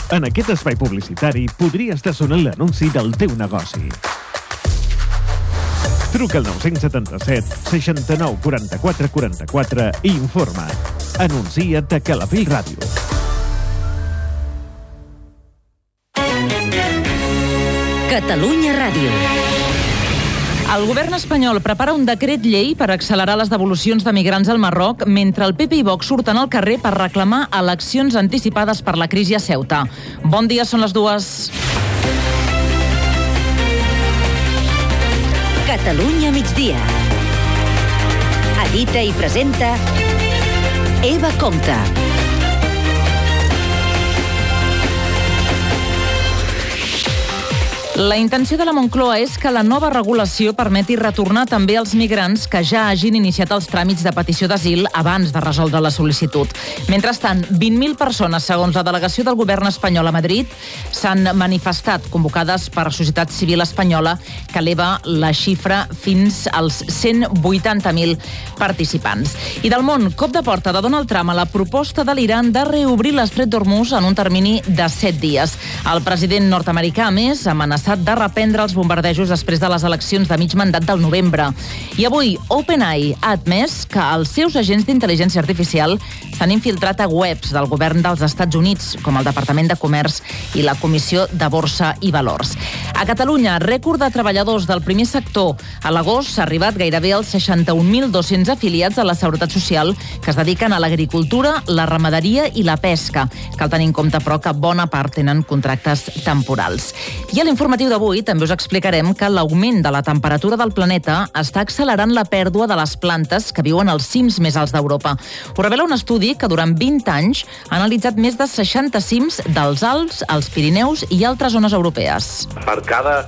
En aquest espai publicitari podria estar sonant l'anunci del teu negoci. Truca al 977 69 44 44 i informa't. Anuncia't a Calafell Ràdio. Catalunya Ràdio. El govern espanyol prepara un decret llei per accelerar les devolucions de migrants al Marroc mentre el PP i Vox surten al carrer per reclamar eleccions anticipades per la crisi a Ceuta. Bon dia, són les 2. Catalunya migdia. Edita i presenta Eva Compte. La intenció de la Moncloa és que la nova regulació permeti retornar també els migrants que ja hagin iniciat els tràmits de petició d'asil abans de resoldre la sol·licitud. Mentrestant, 20.000 persones, segons la delegació del govern espanyol a Madrid, s'han manifestat, convocades per Societat Civil Espanyola, que eleva la xifra fins als 180.000 participants. I del món, cop de porta de Donald Trump a la proposta de l'Iran de reobrir l'Estret d'Hormuz en un termini de 7 dies. El president nord-americà, a més, ha amenaçat de reprendre els bombardejos després de les eleccions de mig mandat del novembre. I avui, OpenAI ha admès que els seus agents d'intel·ligència artificial s'han infiltrat a webs del govern dels Estats Units, com el Departament de Comerç i la Comissió de Borsa i Valors. A Catalunya, rècord de treballadors del primer sector. A l'agost s'ha arribat gairebé als 61.200 afiliats a la Seguretat Social que es dediquen a l'agricultura, la ramaderia i la pesca. Cal tenir en compte, però, que bona part tenen contractes temporals. I a l'informatiu d'avui també us explicarem que l'augment de la temperatura del planeta està accelerant la pèrdua de les plantes que viuen als cims més alts d'Europa. Ho revela un estudi que durant 20 anys ha analitzat més de 60 cims dels Alps, els Pirineus i altres zones europees. Per cada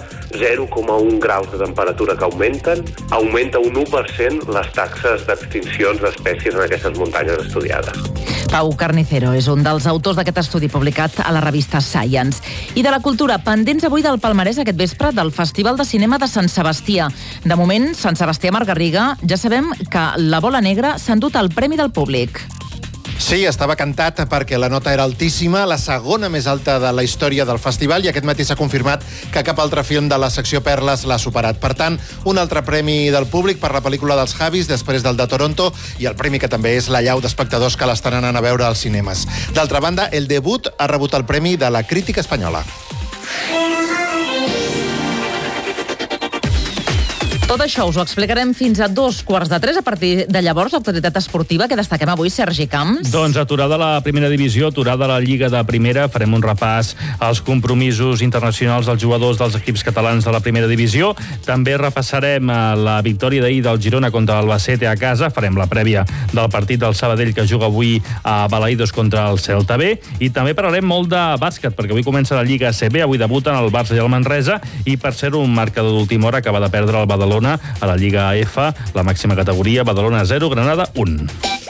0,1 graus de temperatura que augmenten, augmenta un 1% les taxes d'extincions d'espècies en aquestes muntanyes estudiades. Pau Carnicero és un dels autors d'aquest estudi publicat a la revista Science. I de la cultura, pendents avui del palmarès aquest vespre del Festival de Cinema de Sant Sebastià. De moment, Sant Sebastià Margarriga, ja sabem que la Bola Negra s'ha endut el Premi del Públic. Sí, estava cantat perquè la nota era altíssima, la segona més alta de la història del festival, i aquest matí s'ha confirmat que cap altre film de la secció Perles l'ha superat. Per tant, un altre premi del públic per la pel·lícula dels Javis, després del de Toronto, i el premi que també és la llau d'espectadors que l'estan anant a veure als cinemes. D'altra banda, el debut ha rebut el premi de la crítica espanyola. Tot això us ho explicarem fins a 2:45. A partir de llavors, l'actualitat esportiva que destaquem avui, Sergi Camps. Doncs aturada la primera divisió, aturada la Lliga de Primera. Farem un repàs als compromisos internacionals dels jugadors dels equips catalans de la primera divisió. També repassarem la victòria d'ahir del Girona contra l'Albacete a casa. Farem la prèvia del partit del Sabadell que juga avui a Balaïdos contra el Celta B. I també parlarem molt de bàsquet, perquè avui comença la Lliga ACB. Avui debuten el Barça i el Manresa. I per ser un marcador d'última hora, acaba de perdre el Badalona a la Lliga F, la màxima categoria. Badalona 0, Granada 1.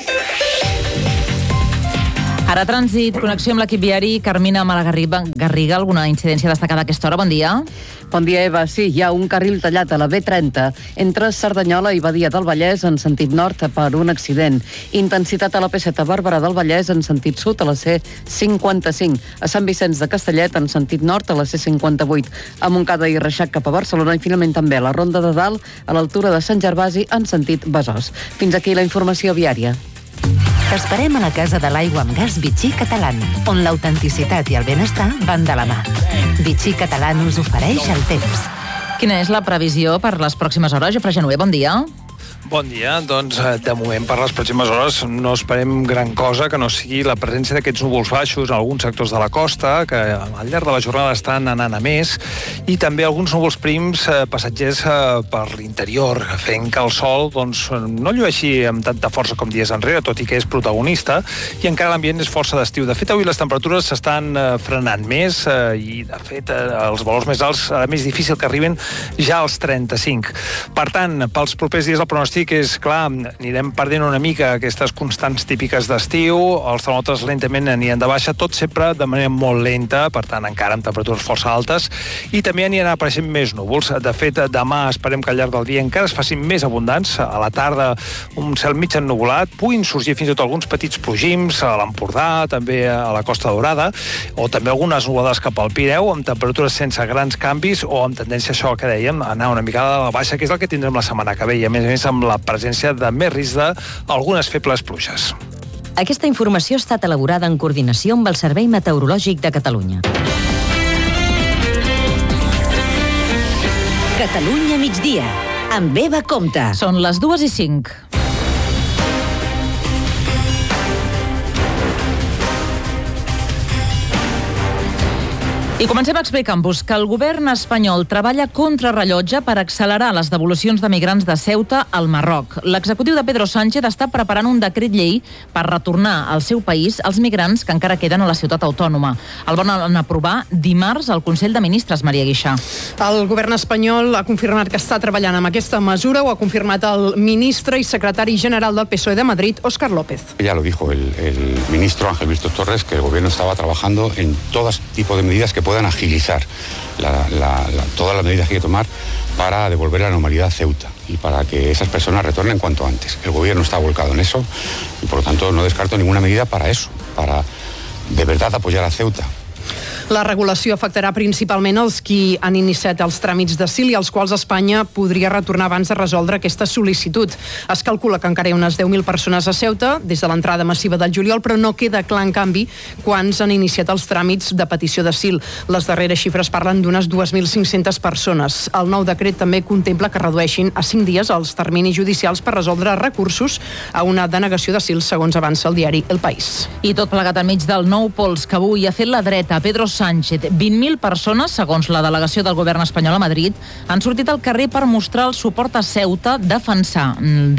Ara trànsit, connexió amb l'equip viari. Carmina Malagarriga, alguna incidència destacada a aquesta hora? Bon dia. Bon dia, Eva. Sí, hi ha un carril tallat a la B30 entre Cerdanyola i Badia del Vallès en sentit nord per un accident. Intensitat a la P7 a Barberà del Vallès en sentit sud a la C55. A Sant Vicenç de Castellet en sentit nord a la C58. A Montcada i Reixac cap a Barcelona i finalment també a la Ronda de Dalt a l'altura de Sant Gervasi en sentit Besòs. Fins aquí la informació viària. T'esperem a la Casa de l'Aigua amb Gas Vichy Catalán, on l'autenticitat i el benestar van de la mà. Vichy Catalán us ofereix el temps. Quina és la previsió per les pròximes hores? Jofre Genuer, bon dia. Bon dia. Doncs, de moment, per les pròximes hores no esperem gran cosa que no sigui la presència d'aquests núvols baixos en alguns sectors de la costa, que al llarg de la jornada estan anant a més, i també alguns núvols prims passatgers per l'interior, fent que el sol no llueixi amb tanta força com dies enrere, tot i que és protagonista, i encara l'ambient és força d'estiu. De fet, avui les temperatures s'estan frenant més i, de fet, els valors més alts serà més difícil que arriben ja als 35. Per tant, pels propers dies el pronòstic pronòstic és, clar, anirem perdent una mica aquestes constants típiques d'estiu, els termòmetres lentament aniran de baixa, tot sempre de manera molt lenta, per tant, encara amb temperatures força altes, i també aniran apareixent més núvols. De fet, demà esperem que al llarg del dia encara es facin més abundants. A la tarda, un cel mig ennuvolat, puguin sorgir fins i tot alguns petits plogims a l'Empordà, també a la Costa Daurada, o també algunes nuvolades cap al Pireu, amb temperatures sense grans canvis o amb tendència a això que dèiem, anar una mica a la baixa, que és el que tindrem la setmana que ve, i a més amb la presència de més risc d'algunes febles pluges. Aquesta informació ha estat elaborada en coordinació amb el Servei Meteorològic de Catalunya. Catalunya migdia, amb Eva Compte. Són les 2:05. I comencem explicant-vos que el govern espanyol treballa contra rellotge per accelerar les devolucions de migrants de Ceuta al Marroc. L'executiu de Pedro Sánchez està preparant un decret llei per retornar al seu país els migrants que encara queden a la ciutat autònoma. El volen aprovar dimarts al Consell de Ministres, Maria Guixà. El govern espanyol ha confirmat que està treballant amb aquesta mesura, ho ha confirmat el ministre i secretari general del PSOE de Madrid, Óscar López. Ya lo dijo el ministro Ángel Víctor Torres, que el gobierno estaba trabajando en todo tipo de medidas que puedan agilizar todas las medidas que hay que tomar para devolver la normalidad a Ceuta y para que esas personas retornen cuanto antes. El gobierno está volcado en eso y por lo tanto no descarto ninguna medida para eso, para de verdad apoyar a Ceuta. La regulació afectarà principalment els qui han iniciat els tràmits d'asil i als quals Espanya podria retornar abans de resoldre aquesta sol·licitud. Es calcula que encara hi ha unes 10.000 persones a Ceuta des de l'entrada massiva del juliol, però no queda clar, en canvi, quants han iniciat els tràmits de petició d'asil. Les darreres xifres parlen d'unes 2.500 persones. El nou decret també contempla que redueixin a 5 dies els terminis judicials per resoldre recursos a una denegació d'asil, segons avança el diari El País. I tot plegat enmig del nou pols que avui ha fet la dreta, Pedro Sánchez. 20.000 persones, segons la delegació del govern espanyol a Madrid, han sortit al carrer per mostrar el suport a Ceuta, defensar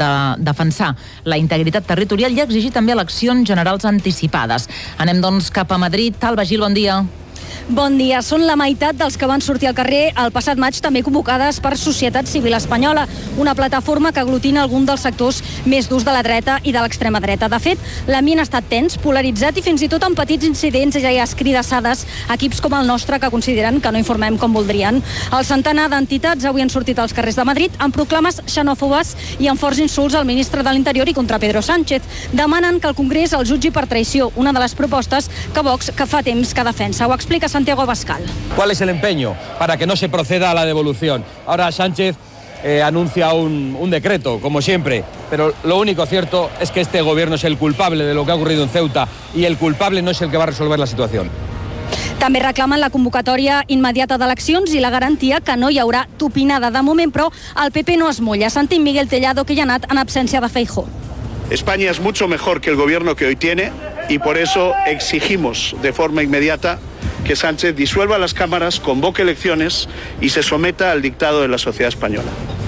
la integritat territorial i exigir també eleccions generals anticipades. Anem, doncs, cap a Madrid. Alba Gil, bon dia. Bon dia. Són la meitat dels que van sortir al carrer el passat maig, també convocades per Societat Civil Espanyola, una plataforma que aglutina algun dels sectors més durs de la dreta i de l'extrema dreta. De fet, l'ambient ha estat tens, polaritzat i fins i tot amb petits incidents i escridassades a equips com el nostre que consideren que no informem com voldrien. El centenar d'entitats avui han sortit als carrers de Madrid amb proclames xenòfobes i amb forts insults al ministre de l'Interior i contra Pedro Sánchez. Demanen que el Congrés el jutgi per traïció, una de les propostes que Vox que fa temps que defensa. Ho explica Santiago Abascal. ¿Cuál es el empeño para que no se proceda a la devolución? Ahora Sánchez anuncia un decreto, como siempre, pero lo único cierto es que este gobierno es el culpable de lo que ha ocurrido en Ceuta y el culpable no es el que va a resolver la situación. També reclamen la convocatòria immediata d'eleccions i la garantia que no hi haurà tupinada. De moment, però, el PP no es mulla. Sentim Miguel Tellado, que hi ha anat en absència de Feijóo. España es mucho mejor que el gobierno que hoy tiene y por eso exigimos de forma inmediata que Sánchez disuelva las cámaras, convoque elecciones y se someta al dictado de la sociedad española.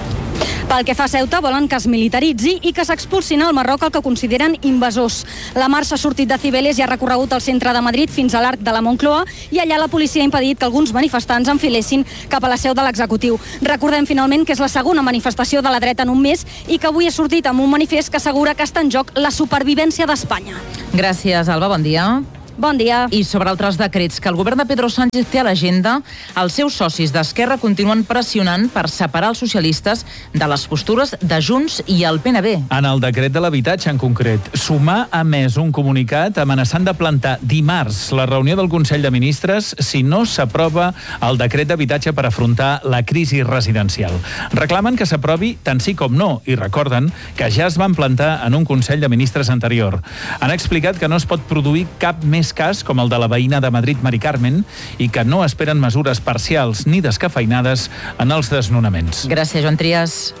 Pel que fa a Ceuta, volen que es militaritzi i que s'expulsin al Marroc el que consideren invasors. La marxa ha sortit de Cibeles i ha recorregut el centre de Madrid fins a l'Arc de la Moncloa i allà la policia ha impedit que alguns manifestants enfilessin cap a la seu de l'executiu. Recordem finalment que és la segona manifestació de la dreta en un mes i que avui ha sortit amb un manifest que assegura que està en joc la supervivència d'Espanya. Gràcies, Alba. Bon dia. Bon dia. I sobre altres decrets que el govern de Pedro Sánchez té a l'agenda, els seus socis d'Esquerra continuen pressionant per separar els socialistes de les postures de Junts i el PNB. En el decret de l'habitatge, en concret, Sumar ha emès un comunicat amenaçant de plantar dimarts la reunió del Consell de Ministres si no s'aprova el decret d'habitatge per afrontar la crisi residencial. Reclamen que s'aprovi tant sí com no i recorden que ja es van plantar en un Consell de Ministres anterior. Han explicat que no es pot produir cap més cas com el de la veïna de Madrid, Mari Carmen, i que no esperen mesures parcials ni descafeinades en els desnonaments. Gràcies, Joan Trias.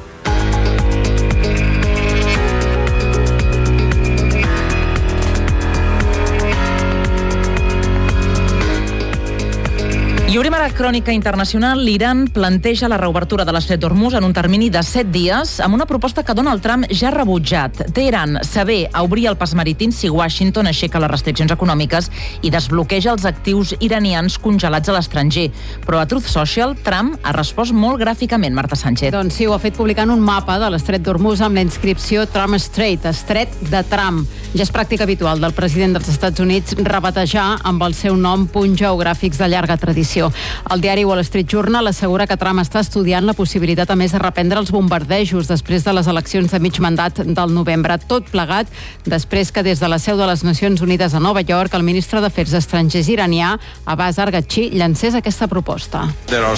I I obrim ara crònica internacional. L'Iran planteja la reobertura de l'estret d'Hormuz en un termini de 7 dies amb una proposta que Donald Trump ja ha rebutjat. Teheran s'avé a obrir el pas marítim si Washington aixeca les restriccions econòmiques i desbloqueja els actius iranians congelats a l'estranger. Però a Truth Social, Trump ha respost molt gràficament, Marta Sánchez. Doncs sí, ho ha fet publicant un mapa de l'estret d'Hormuz amb la inscripció Trump Strait, estret de Trump. Ja és pràctica habitual del president dels Estats Units rebatejar amb el seu nom punts geogràfics de llarga tradició. El diari Wall Street Journal assegura que Trump està estudiant la possibilitat, a més, de reprendre els bombardejos després de les eleccions de mig mandat del novembre. Tot plegat després que des de la seu de les Nacions Unides a Nova York el ministre d'Afers Estrangers iranià, Abbas Araghchi, llancés aquesta proposta.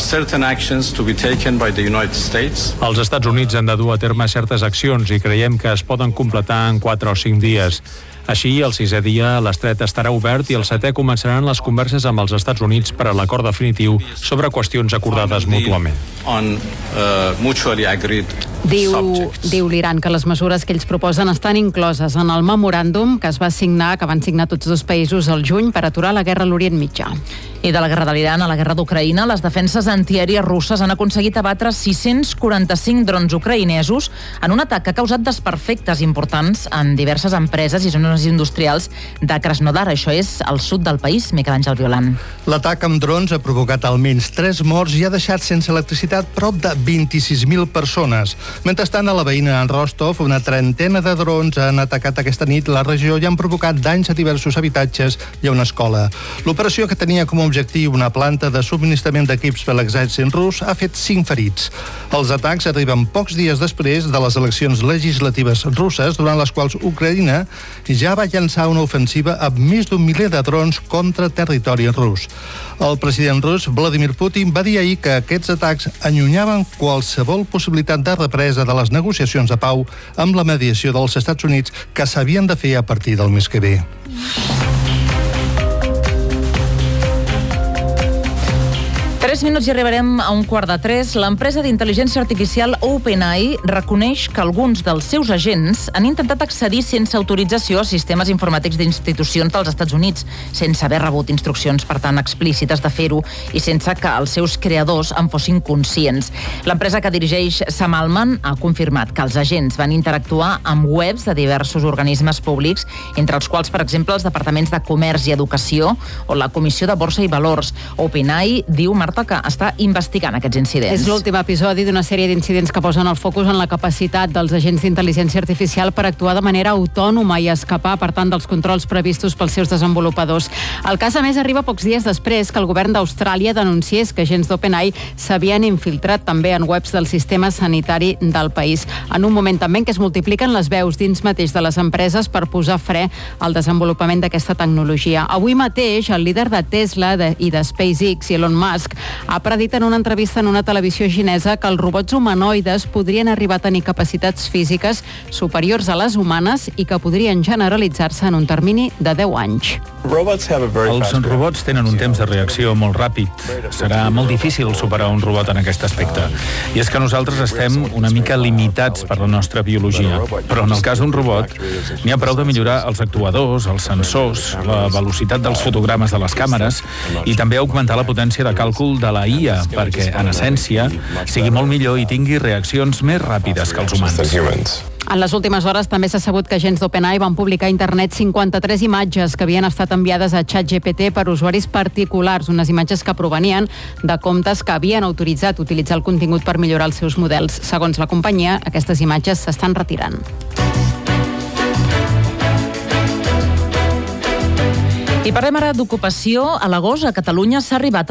Els Estats Units han de dur a terme certes accions i creiem que es poden completar en 4 o 5 dies. Així, el 6è dia, l'estret estarà obert i el 7è començaran les converses amb els Estats Units per a l'acord definitiu sobre qüestions acordades mútuament. Diu l'Iran que les mesures que ells proposen estan incloses en el memoràndum que van signar tots dos països al juny per aturar la guerra a l'Orient Mitjà. I de la guerra de l'Iran a la guerra d'Ucraïna, les defenses antiaèries russes han aconseguit abatre 645 drons ucraïnesos en un atac que ha causat desperfectes importants en diverses empreses i zones industrials de Krasnodar. Això és al sud del país. Miquel Àngel Violant. L'atac amb drons ha provocat almenys 3 morts i ha deixat sense electricitat prop de 26.000 persones. Mentrestant, a la veïna en Rostov, una trentena de drons han atacat aquesta nit la regió i han provocat danys a diversos habitatges i a una escola. L'operació, que tenia com a objectiu una planta de subministrament d'equips per l'exèrcit rus, ha fet 5 ferits. Els atacs arriben pocs dies després de les eleccions legislatives russes, durant les quals Ucraïna ja va llançar una ofensiva amb més d'1 miler de drons contra territori rus. El president rus, Vladimir Putin, va dir ahir que aquests atacs allunyaven qualsevol possibilitat de represa de les negociacions de pau amb la mediació dels Estats Units que s'havien de fer a partir del mes que ve. 3 minuts i arribarem a 2:45. L'empresa d'intel·ligència artificial OpenAI reconeix que alguns dels seus agents han intentat accedir sense autorització a sistemes informàtics d'institucions dels Estats Units, sense haver rebut instruccions, per tant, explícites de fer-ho i sense que els seus creadors en fossin conscients. L'empresa que dirigeix Sam Altman ha confirmat que els agents van interactuar amb webs de diversos organismes públics, entre els quals, per exemple, els departaments de Comerç i Educació o la Comissió de Borsa i Valors. OpenAI diu, Marta, que està investigant aquests incidents. És l'últim episodi d'una sèrie d'incidents que posen el focus en la capacitat dels agents d'intel·ligència artificial per actuar de manera autònoma i escapar, per tant, dels controls previstos pels seus desenvolupadors. El cas, a més, arriba pocs dies després que el govern d'Austràlia denunciés que agents d'OpenAI s'havien infiltrat també en webs del sistema sanitari del país. En un moment també en què es multipliquen les veus dins mateix de les empreses per posar fre al desenvolupament d'aquesta tecnologia. Avui mateix, el líder de Tesla i de SpaceX, Elon Musk, ha predit en una entrevista en una televisió xinesa que els robots humanoides podrien arribar a tenir capacitats físiques superiors a les humanes i que podrien generalitzar-se en un termini de 10 anys. Els robots tenen un temps de reacció molt ràpid. Serà molt difícil superar un robot en aquest aspecte. I és que nosaltres estem una mica limitats per la nostra biologia. Però en el cas d'un robot, n'hi ha prou de millorar els actuadors, els sensors, la velocitat dels fotogrames de les càmeres i també augmentar la potència de càlcul de la IA, perquè, en essència, sigui molt millor i tingui reaccions més ràpides que els humans. En les últimes hores també s'ha sabut que agents d'OpenAI van publicar a internet 53 imatges que havien estat enviades a ChatGPT per usuaris particulars, unes imatges que provenien de comptes que havien autoritzat utilitzar el contingut per millorar els seus models. Segons la companyia, aquestes imatges s'estan retirant. I parlem ara d'ocupació. A l'agost, a Catalunya s'ha arribat